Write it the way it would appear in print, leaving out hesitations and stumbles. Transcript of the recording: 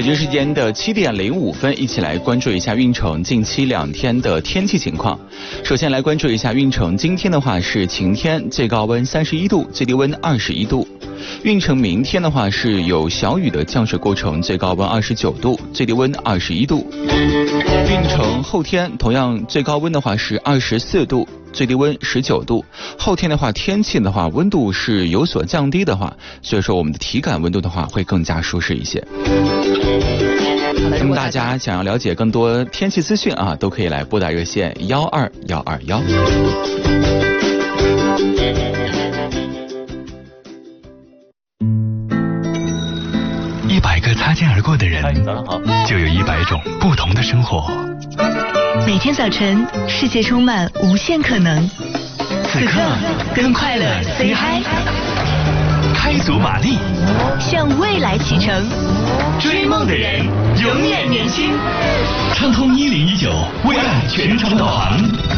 京时间的7点05分，一起来关注一下运城近期2天的天气情况。首先来关注一下运城今天的话是晴天，最高温31度，最低温21度。运城明天的话是有小雨的降水过程，最高温29度，最低温21度。运城后天同样最高温的话是24度，最低温19度。后天的话天气的话温度是有所降低的话，所以说我们的体感温度的话会更加舒适一些。那么大家想要了解更多天气资讯啊，都可以来拨打热线12121。 100个擦肩而过的人， 早上好， 就有100种不同的生活。 每天早晨，世界充满无限可能。 此刻跟快乐 say hi， 开足马力， 向未来启程。 追梦的人永远年轻。畅通1019，为爱全程导航。